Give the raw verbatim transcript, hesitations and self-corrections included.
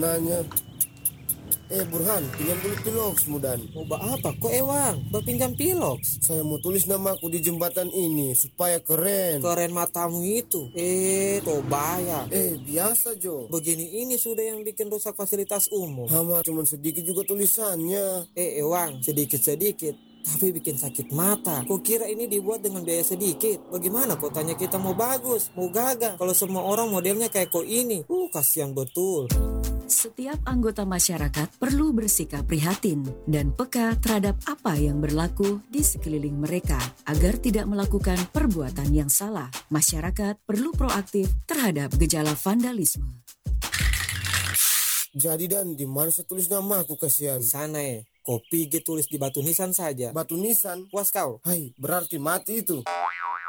Nanya, eh Burhan, pinjam dulu piloks mudan. Mau ba apa kok Ewang? Berpinjam piloks. Saya mau tulis namaku di jembatan ini supaya keren. Keren matamu itu. Eh, Tobaya. Eh, biasa Jo. Begini ini sudah yang bikin rusak fasilitas umum. Hama cuman sedikit juga tulisannya. Eh, Ewang, sedikit-sedikit tapi bikin sakit mata. Kok kira ini dibuat dengan biaya sedikit? Bagaimana kok tanya kita mau bagus, mau gagah? Kalau semua orang modelnya kayak kok ini, uh kasihan betul. Setiap anggota masyarakat perlu bersikap prihatin dan peka terhadap apa yang berlaku di sekeliling mereka agar tidak melakukan perbuatan yang salah. Masyarakat perlu proaktif terhadap gejala vandalisme. Jadi Dan, di mana saya tulis nama aku kasihan? Di sana eh, kopi tulis di batu nisan saja. Batu nisan. Puas kau? Hai, berarti mati itu.